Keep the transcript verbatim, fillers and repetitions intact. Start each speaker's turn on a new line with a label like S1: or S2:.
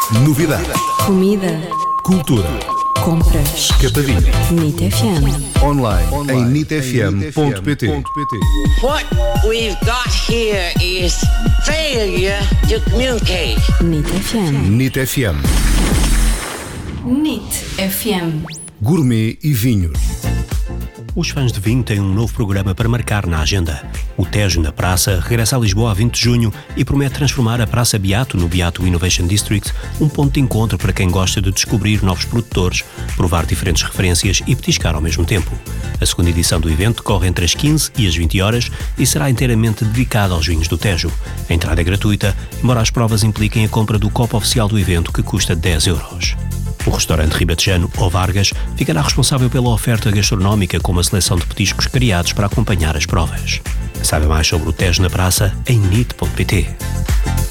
S1: Novidades.
S2: Comida.
S1: Cultura.
S2: Compras.
S1: Escapadinha.
S2: NIT F M.
S1: Online, em nit f m ponto p t.
S3: What we've got here is failure to communicate.
S2: NIT F M.
S1: NIT F M.
S2: NIT F M.
S1: Gourmet e vinhos.
S4: Os fãs de vinho têm um novo programa para marcar na agenda. O Tejo na Praça regressa a Lisboa a vinte de junho e promete transformar a Praça Beato no Beato Innovation District um ponto de encontro para quem gosta de descobrir novos produtores, provar diferentes referências e petiscar ao mesmo tempo. A segunda edição do evento corre entre as quinze e as vinte horas e será inteiramente dedicada aos vinhos do Tejo. A entrada é gratuita, embora as provas impliquem a compra do copo oficial do evento, que custa dez euros. O restaurante ribatejano O Vargas ficará responsável pela oferta gastronómica com uma seleção de petiscos criados para acompanhar as provas. Saiba mais sobre o Tejo na Praça em nit ponto p t.